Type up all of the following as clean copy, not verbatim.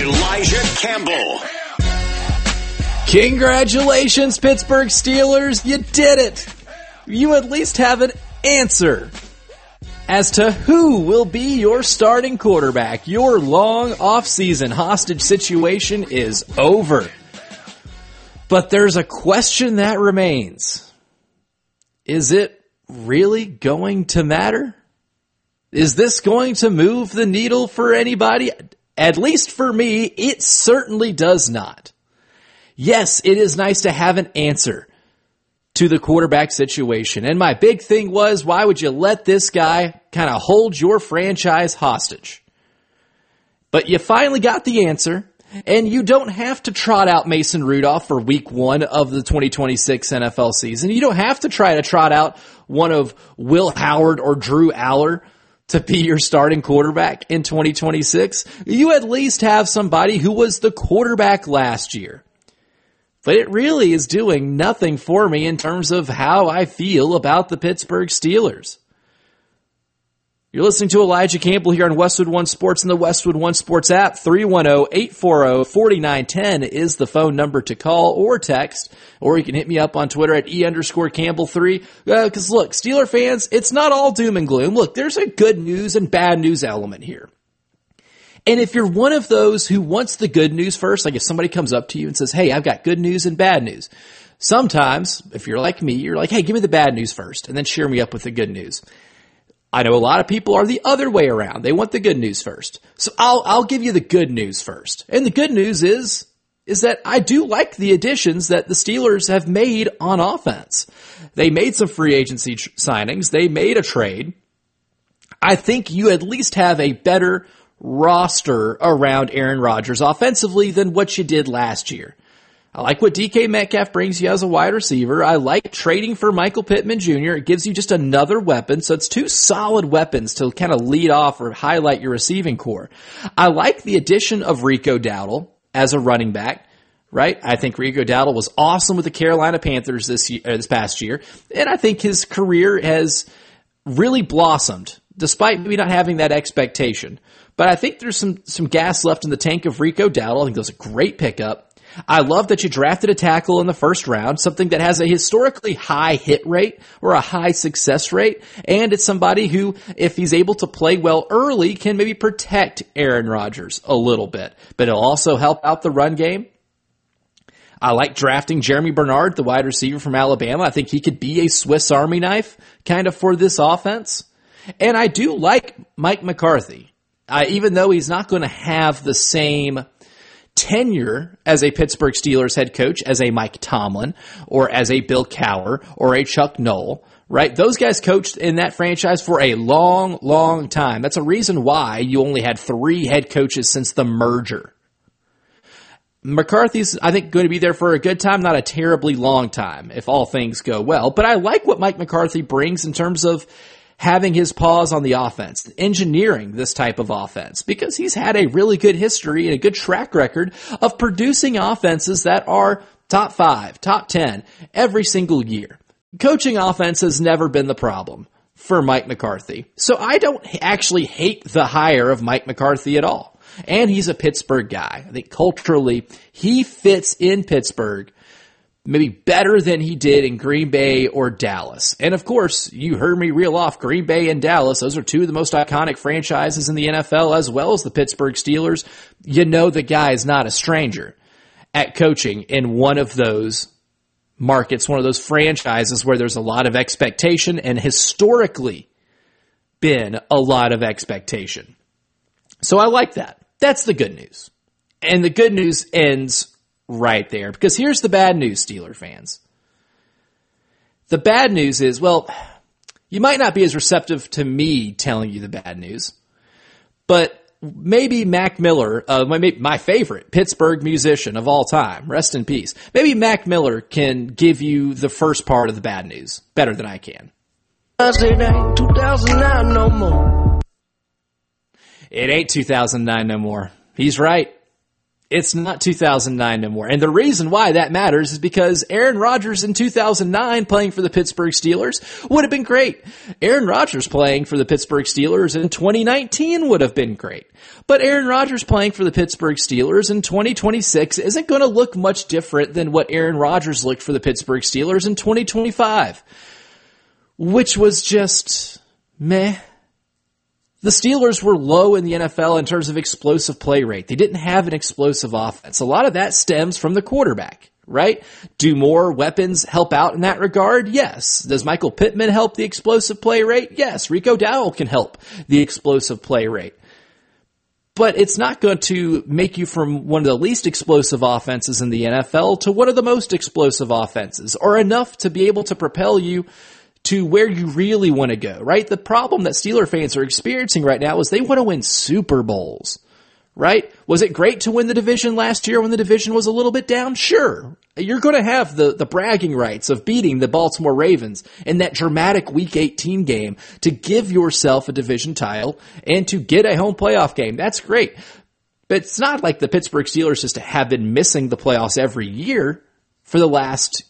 Elijah Campbell. Congratulations, Pittsburgh Steelers. You did it. You at least have an answer as to who will be your starting quarterback. Your long off-season hostage situation is over. But there's a question that remains. Is it really going to matter? Is this going to move the needle for anybody? At least for me, it certainly does not. Yes, it is nice to have an answer to the quarterback situation. And my big thing was, why would you let this guy kind of hold your franchise hostage? But you finally got the answer, and you don't have to trot out Mason Rudolph for week 1 of the 2026 NFL season. You don't have to try to trot out one of Will Howard or Drew Aller to be your starting quarterback in 2026. You at least have somebody who was the quarterback last year. But it really is doing nothing for me in terms of how I feel about the Pittsburgh Steelers. You're listening to Elijah Campbell here on Westwood One Sports and the Westwood One Sports app. 310-840-4910 is the phone number to call or text. Or you can hit me up on Twitter at E_Campbell3. Because look, Steeler fans, it's not all doom and gloom. Look, there's a good news and bad news element here. And if you're one of those who wants the good news first, like if somebody comes up to you and says, hey, I've got good news and bad news. Sometimes, if you're like me, you're like, hey, give me the bad news first and then cheer me up with the good news. I know a lot of people are the other way around. They want the good news first. So I'll give you the good news first. And the good news is that I do like the additions that the Steelers have made on offense. They made some free agency signings. They made a trade. I think you at least have a better roster around Aaron Rodgers offensively than what you did last year. I like what DK Metcalf brings you as a wide receiver. I like trading for Michael Pittman Jr. It gives you just another weapon, so it's 2 solid weapons to kind of lead off or highlight your receiving core. I like the addition of Rico Dowdle as a running back, right? I think Rico Dowdle was awesome with the Carolina Panthers this past year, and I think his career has really blossomed, despite maybe not having that expectation. But I think there's some gas left in the tank of Rico Dowdle. I think that was a great pickup. I love that you drafted a tackle in the first round, something that has a historically high hit rate or a high success rate. And it's somebody who, if he's able to play well early, can maybe protect Aaron Rodgers a little bit. But it'll also help out the run game. I like drafting Jeremy Bernard, the wide receiver from Alabama. I think he could be a Swiss Army knife kind of for this offense. And I do like Mike McCarthy. Even though he's not going to have the same tenure as a Pittsburgh Steelers head coach as a Mike Tomlin or as a Bill Cowher or a Chuck Noll, right? Those guys coached in that franchise for a long, long time. That's a reason why you only had 3 head coaches since the merger. McCarthy's, I think, going to be there for a good time, not a terribly long time if all things go well. But I like what Mike McCarthy brings in terms of having his paws on the offense, engineering this type of offense, because he's had a really good history and a good track record of producing offenses that are top 5, top 10 every single year. Coaching offense has never been the problem for Mike McCarthy. So I don't actually hate the hire of Mike McCarthy at all. And he's a Pittsburgh guy. I think culturally, he fits in Pittsburgh maybe better than he did in Green Bay or Dallas. And of course, you heard me reel off Green Bay and Dallas. Those are 2 of the most iconic franchises in the NFL, as well as the Pittsburgh Steelers. You know the guy is not a stranger at coaching in one of those markets, one of those franchises where there's a lot of expectation and historically been a lot of expectation. So I like that. That's the good news. And the good news ends right there, because here's the bad news, Steeler fans. The bad news is, well, you might not be as receptive to me telling you the bad news, but maybe Mac Miller, my favorite Pittsburgh musician of all time, rest in peace, maybe Mac Miller can give you the first part of the bad news better than I can. It ain't 2009 no more. It ain't 2009 no more. He's right. It's not 2009 no more. And the reason why that matters is because Aaron Rodgers in 2009 playing for the Pittsburgh Steelers would have been great. Aaron Rodgers playing for the Pittsburgh Steelers in 2019 would have been great. But Aaron Rodgers playing for the Pittsburgh Steelers in 2026 isn't going to look much different than what Aaron Rodgers looked for the Pittsburgh Steelers in 2025, which was just meh. The Steelers were low in the NFL in terms of explosive play rate. They didn't have an explosive offense. A lot of that stems from the quarterback, right? Do more weapons help out in that regard? Yes. Does Michael Pittman help the explosive play rate? Yes. Rico Dowdle can help the explosive play rate. But it's not going to make you from one of the least explosive offenses in the NFL to one of the most explosive offenses, or enough to be able to propel you to where you really want to go, right? The problem that Steeler fans are experiencing right now is they want to win Super Bowls, right? Was it great to win the division last year when the division was a little bit down? Sure. You're going to have the bragging rights of beating the Baltimore Ravens in that dramatic Week 18 game to give yourself a division title and to get a home playoff game. That's great. But it's not like the Pittsburgh Steelers just have been missing the playoffs every year for the last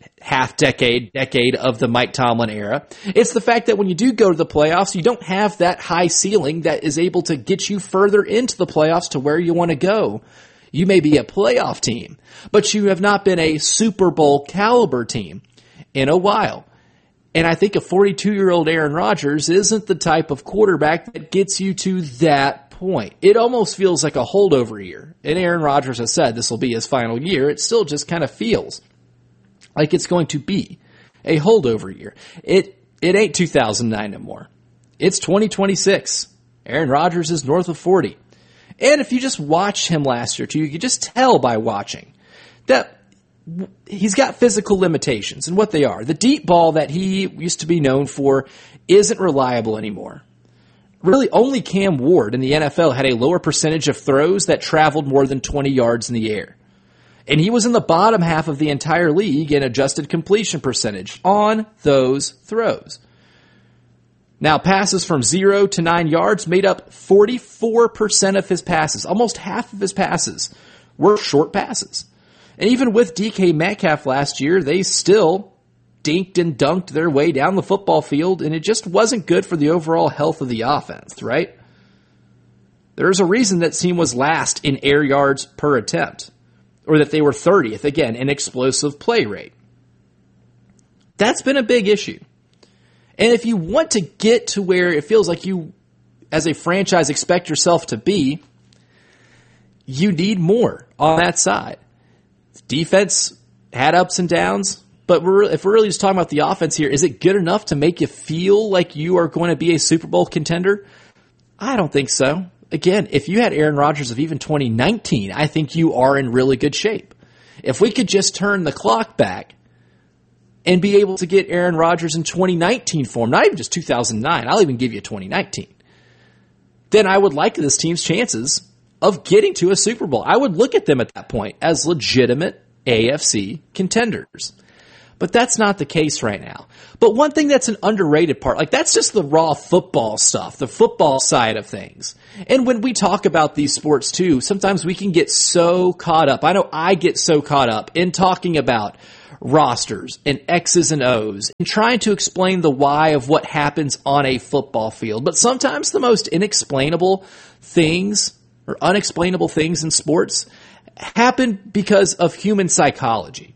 decade of the Mike Tomlin era. It's the fact that when you do go to the playoffs, you don't have that high ceiling that is able to get you further into the playoffs to where you want to go. You may be a playoff team, but you have not been a Super Bowl caliber team in a while. And I think a 42-year-old Aaron Rodgers isn't the type of quarterback that gets you to that point. It almost feels like a holdover year. And Aaron Rodgers has said this will be his final year. It still just kind of feels like it's going to be a holdover year. It ain't 2009 anymore. It's 2026. Aaron Rodgers is north of 40. And if you just watch him last year too, you can just tell by watching that he's got physical limitations, and what they are. The deep ball that he used to be known for isn't reliable anymore. Really, only Cam Ward in the NFL had a lower percentage of throws that traveled more than 20 yards in the air. And he was in the bottom half of the entire league in adjusted completion percentage on those throws. Now, passes from 0 to 9 yards made up 44% of his passes. Almost half of his passes were short passes. And even with DK Metcalf last year, they still dinked and dunked their way down the football field, and it just wasn't good for the overall health of the offense, right? There's a reason that team was last in air yards per attempt, or that they were 30th, again, in explosive play rate. That's been a big issue. And if you want to get to where it feels like you, as a franchise, expect yourself to be, you need more on that side. Defense had ups and downs, but if we're really just talking about the offense here, is it good enough to make you feel like you are going to be a Super Bowl contender? I don't think so. Again, if you had Aaron Rodgers of even 2019, I think you are in really good shape. If we could just turn the clock back and be able to get Aaron Rodgers in 2019 form, not even just 2009, I'll even give you 2019, then I would like this team's chances of getting to a Super Bowl. I would look at them at that point as legitimate AFC contenders. But that's not the case right now. But one thing that's an underrated part, like that's just the raw football stuff, the football side of things. And when we talk about these sports too, sometimes we can get so caught up. I know I get so caught up in talking about rosters and X's and O's and trying to explain the why of what happens on a football field. But sometimes the most inexplainable things or unexplainable things in sports happen because of human psychology.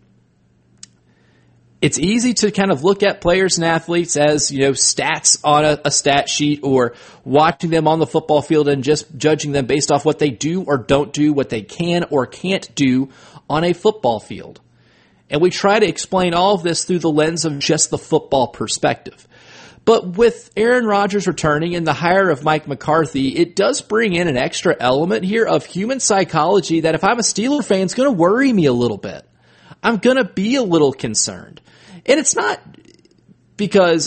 It's easy to kind of look at players and athletes as, stats on a stat sheet, or watching them on the football field and just judging them based off what they do or don't do, what they can or can't do on a football field. And we try to explain all of this through the lens of just the football perspective. But with Aaron Rodgers returning and the hire of Mike McCarthy, it does bring in an extra element here of human psychology that if I'm a Steeler fan, it's going to worry me a little bit. I'm going to be a little concerned. And it's not because,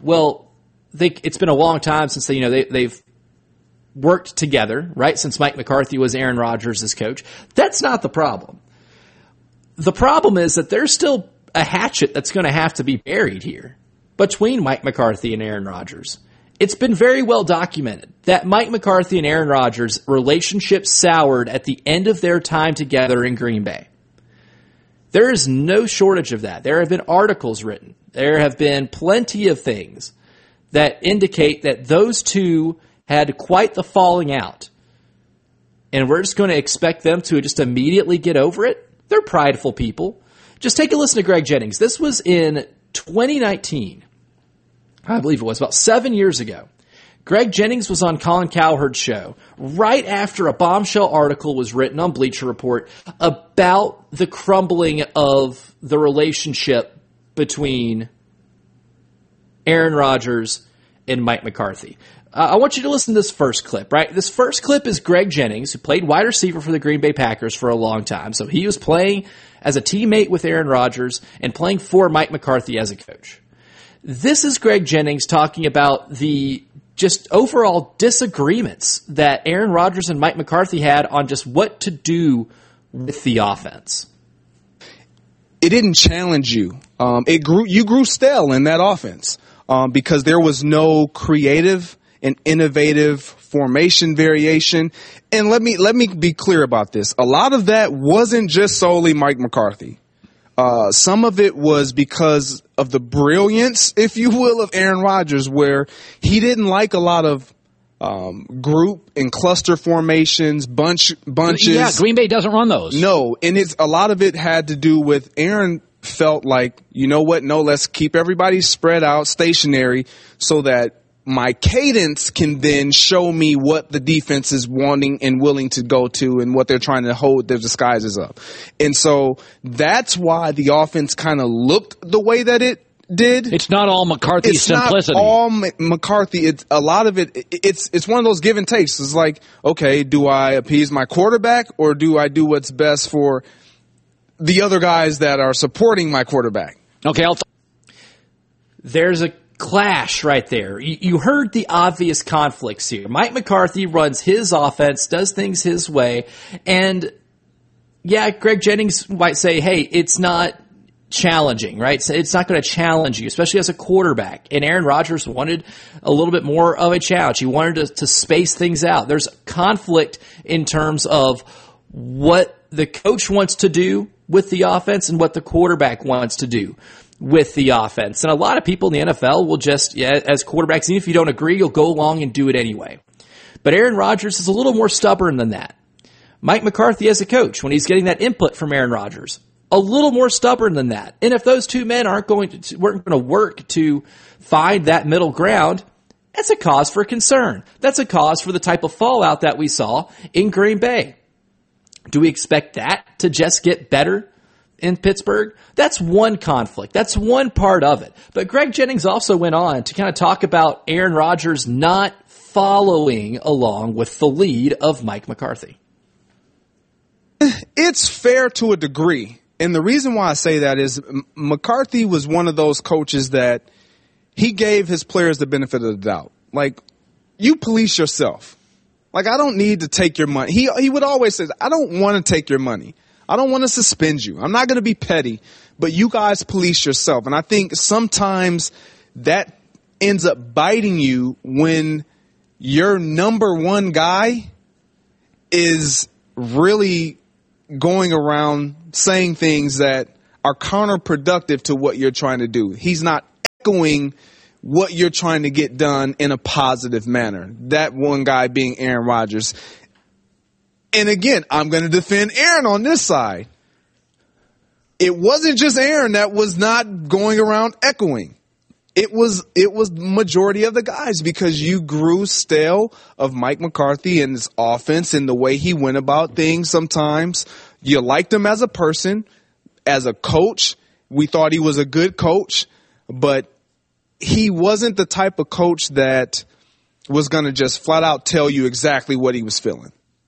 it's been a long time since they've worked together, right? Since Mike McCarthy was Aaron Rodgers' coach. That's not the problem. The problem is that there's still a hatchet that's going to have to be buried here between Mike McCarthy and Aaron Rodgers. It's been very well documented that Mike McCarthy and Aaron Rodgers' relationship soured at the end of their time together in Green Bay. There is no shortage of that. There have been articles written. There have been plenty of things that indicate that those two had quite the falling out. And we're just going to expect them to just immediately get over it? They're prideful people. Just take a listen to Greg Jennings. This was in 2019. I believe it was about 7 years ago. Greg Jennings was on Colin Cowherd's show right after a bombshell article was written on Bleacher Report about the crumbling of the relationship between Aaron Rodgers and Mike McCarthy. I want you to listen to this first clip, right? This first clip is Greg Jennings, who played wide receiver for the Green Bay Packers for a long time. So he was playing as a teammate with Aaron Rodgers and playing for Mike McCarthy as a coach. This is Greg Jennings talking about the just overall disagreements that Aaron Rodgers and Mike McCarthy had on just what to do with the offense. It didn't challenge you. You grew stale in that offense because there was no creative and innovative formation variation. And let me be clear about this. A lot of that wasn't just solely Mike McCarthy. Some of it was because of the brilliance, if you will, of Aaron Rodgers, where he didn't like a lot of group and cluster formations, bunches. Yeah, Green Bay doesn't run those. No, and a lot of it had to do with Aaron felt like, you know what, no, let's keep everybody spread out, stationary, so that my cadence can then show me what the defense is wanting and willing to go to and what they're trying to hold their disguises up. And so that's why the offense kind of looked the way that it did. It's not all McCarthy's simplicity. It's not all McCarthy. It's a lot of it. It's one of those give and takes. It's like, okay, do I appease my quarterback or do I do what's best for the other guys that are supporting my quarterback? Okay, There's a clash right there. You heard the obvious conflicts here. Mike McCarthy runs his offense, does things his way, and yeah, Greg Jennings might say, hey, it's not challenging, right? So it's not going to challenge you, especially as a quarterback. And Aaron Rodgers wanted a little bit more of a challenge. He wanted to space things out. There's conflict in terms of what the coach wants to do with the offense and what the quarterback wants to do with the offense. And a lot of people in the NFL will just, as quarterbacks, even if you don't agree, you'll go along and do it anyway. But Aaron Rodgers is a little more stubborn than that. Mike McCarthy as a coach, when he's getting that input from Aaron Rodgers, a little more stubborn than that. And if those two men weren't going to work to find that middle ground, that's a cause for concern. That's a cause for the type of fallout that we saw in Green Bay. Do we expect that to just get better in Pittsburgh? That's one conflict. That's one part of it. But Greg Jennings also went on to kind of talk about Aaron Rodgers not following along with the lead of Mike McCarthy. It's fair to a degree. And the reason why I say that is McCarthy was one of those coaches that he gave his players the benefit of the doubt. Like, you police yourself. Like, I don't need to take your money. He would always say, I don't want to take your money. I don't want to suspend you. I'm not going to be petty, but you guys police yourself. And I think sometimes that ends up biting you when your number one guy is really going around saying things that are counterproductive to what you're trying to do. He's not echoing what you're trying to get done in a positive manner. That one guy being Aaron Rodgers. And again, I'm going to defend Aaron on this side. It wasn't just Aaron that was not going around echoing. It was majority of the guys, because you grew stale of Mike McCarthy and his offense and the way he went about things. Sometimes you liked him as a person, as a coach. We thought he was a good coach, but he wasn't the type of coach that was going to just flat out tell you exactly what he was feeling.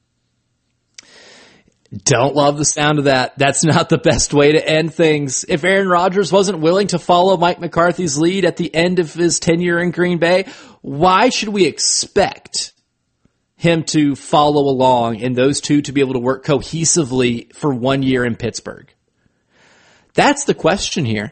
Don't love the sound of that. That's not the best way to end things. If Aaron Rodgers wasn't willing to follow Mike McCarthy's lead at the end of his tenure in Green Bay, why should we expect him to follow along and those two to be able to work cohesively for 1 year in Pittsburgh? That's the question here.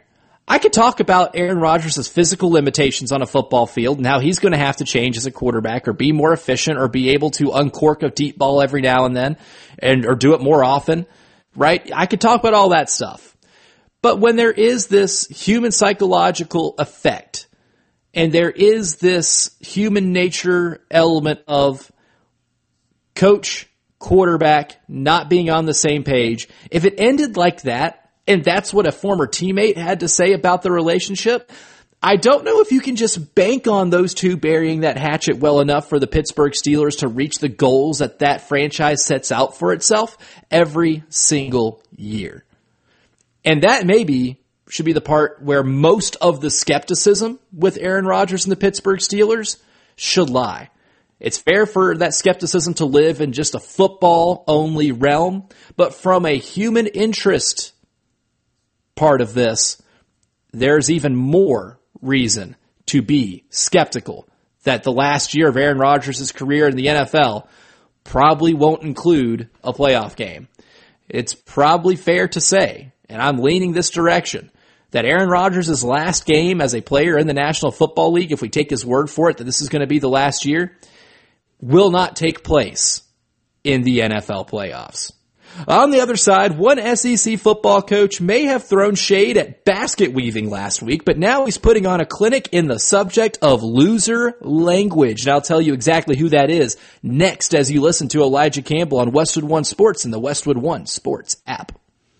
I could talk about Aaron Rodgers' physical limitations on a football field and how he's going to have to change as a quarterback or be more efficient or be able to uncork a deep ball every now and then or do it more often, right? I could talk about all that stuff. But when there is this human psychological effect and there is this human nature element of coach, quarterback not being on the same page, if it ended like that, and that's what a former teammate had to say about the relationship, I don't know if you can just bank on those two burying that hatchet well enough for the Pittsburgh Steelers to reach the goals that franchise sets out for itself every single year. And that maybe should be the part where most of the skepticism with Aaron Rodgers and the Pittsburgh Steelers should lie. It's fair for that skepticism to live in just a football-only realm, but from a human interest part of this, there's even more reason to be skeptical that the last year of Aaron Rodgers' career in the NFL probably won't include a playoff game. It's probably fair to say, and I'm leaning this direction, that Aaron Rodgers' last game as a player in the National Football League, if we take his word for it that this is going to be the last year, will not take place in the NFL playoffs. On the other side, one SEC football coach may have thrown shade at basket weaving last week, but now he's putting on a clinic in the subject of loser language. And I'll tell you exactly who that is next as you listen to Elijah Campbell on Westwood One Sports and the Westwood One Sports app.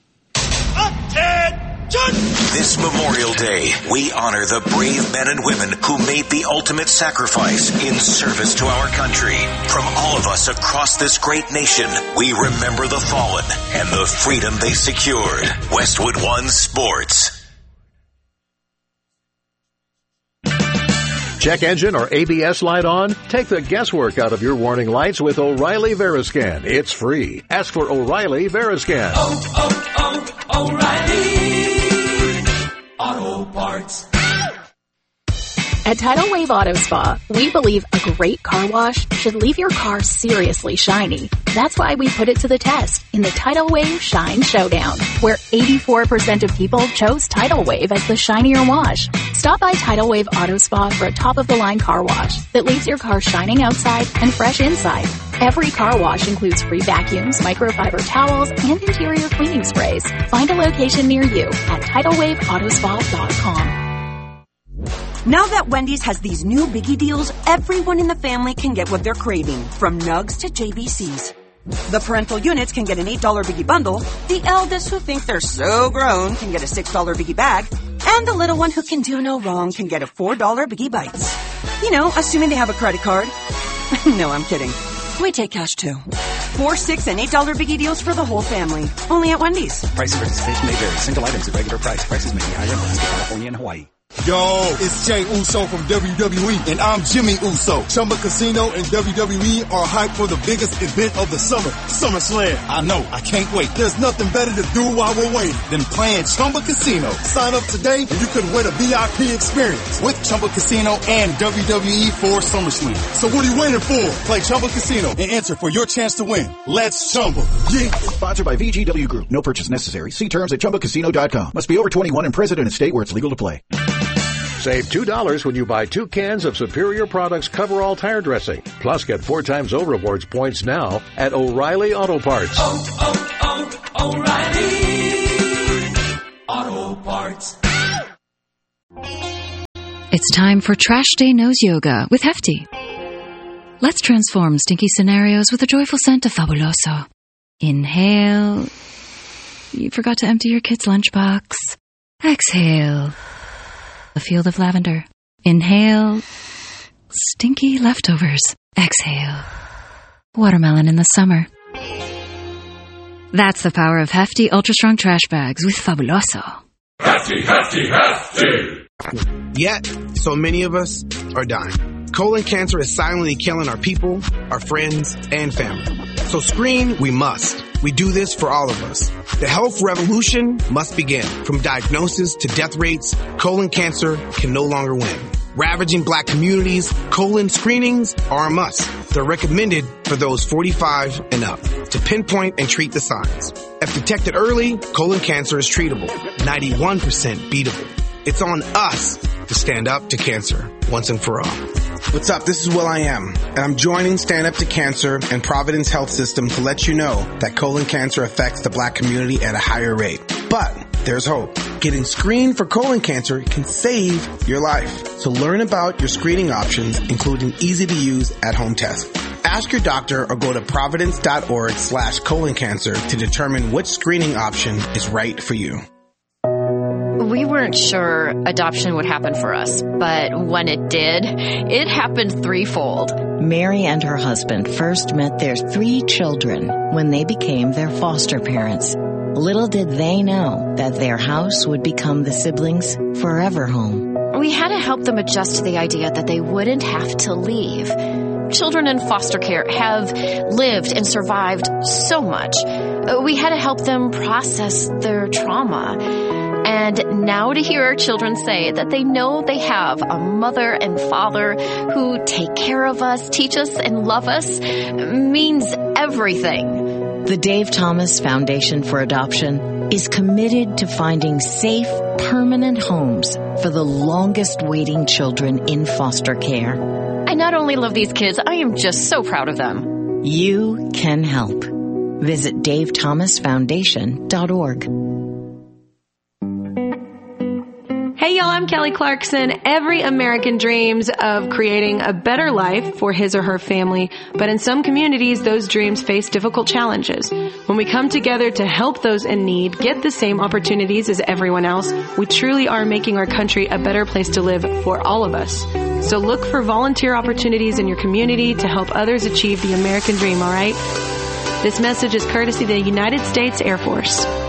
This Memorial Day, we honor the brave men and women who made the ultimate sacrifice in service to our country. From all of us across this great nation, we remember the fallen and the freedom they secured. Westwood One Sports. Check engine or ABS light on? Take the guesswork out of your warning lights with O'Reilly Veriscan. It's free. Ask for O'Reilly Veriscan. O'Reilly Auto Parts. At Tidal Wave Auto Spa, we believe a great car wash should leave your car seriously shiny. That's why we put it to the test in the Tidal Wave Shine Showdown, where 84% of people chose Tidal Wave as the shinier wash. Stop by Tidal Wave Auto Spa for a top-of-the-line car wash that leaves your car shining outside and fresh inside. Every car wash includes free vacuums, microfiber towels, and interior cleaning sprays. Find a location near you at TidalWaveAutospa.com. Now that Wendy's has these new biggie deals, everyone in the family can get what they're craving, from nugs to JBCs. The parental units can get an $8 biggie bundle, the eldest who think they're so grown can get a $6 biggie bag, and the little one who can do no wrong can get a $4 biggie bites. You know, assuming they have a credit card. No, I'm kidding. We take cash too. $4, $6, and $8 biggie deals for the whole family. Only at Wendy's. Price of participation may vary. Single items at regular price. Prices may be higher in Alaska, California, and Hawaii. Yo, it's Jey Uso from WWE, and I'm Jimmy Uso. Chumba Casino and WWE are hyped for the biggest event of the summer, SummerSlam. I know, I can't wait. There's nothing better to do while we're waiting than playing Chumba Casino. Sign up today and you could win a VIP experience with Chumba Casino and WWE for SummerSlam. So what are you waiting for? Play Chumba Casino and enter for your chance to win. Let's Chumba. Yeah. Sponsored by VGW Group. No purchase necessary. See terms at ChumbaCasino.com. Must be over 21 and present in a state where it's legal to play. Save $2 when you buy 2 cans of Superior Products Coverall Tire Dressing. Plus, get 4 times O Rewards points now at O'Reilly Auto Parts. O'Reilly Auto Parts. It's time for Trash Day Nose Yoga with Hefty. Let's transform stinky scenarios with a joyful scent of Fabuloso. Inhale. You forgot to empty your kid's lunchbox. Exhale. A field of lavender. Inhale. Stinky leftovers. Exhale. Watermelon in the summer. That's the power of Hefty Ultra Strong Trash Bags with Fabuloso. Hefty, Hefty, Hefty! Yet, so many of us are dying. Colon cancer is silently killing our people, our friends, and family. So screen, we must. We do this for all of us. The health revolution must begin. From diagnosis to death rates, colon cancer can no longer win. Ravaging Black communities, colon screenings are a must. They're recommended for those 45 and up to pinpoint and treat the signs. If detected early, colon cancer is treatable, 91% beatable. It's on us to stand up to cancer once and for all. What's up? This is Will I Am, and I'm joining Stand Up to Cancer and Providence Health System to let you know that colon cancer affects the Black community at a higher rate. But there's hope. Getting screened for colon cancer can save your life. So learn about your screening options, including easy-to-use at-home tests. Ask your doctor or go to providence.org/colon cancer to determine which screening option is right for you. We weren't sure adoption would happen for us, but when it did, it happened threefold. Mary and her husband first met their 3 children when they became their foster parents. Little did they know that their house would become the siblings' forever home. We had to help them adjust to the idea that they wouldn't have to leave. Children in foster care have lived and survived so much. We had to help them process their trauma. And now to hear our children say that they know they have a mother and father who take care of us, teach us, and love us means everything. The Dave Thomas Foundation for Adoption is committed to finding safe, permanent homes for the longest waiting children in foster care. I not only love these kids, I am just so proud of them. You can help. Visit davethomasfoundation.org. Hey y'all, I'm Kelly Clarkson. Every American dreams of creating a better life for his or her family, but in some communities, those dreams face difficult challenges. When we come together to help those in need get the same opportunities as everyone else, we truly are making our country a better place to live for all of us. So look for volunteer opportunities in your community to help others achieve the American dream, all right? This message is courtesy of the United States Air Force.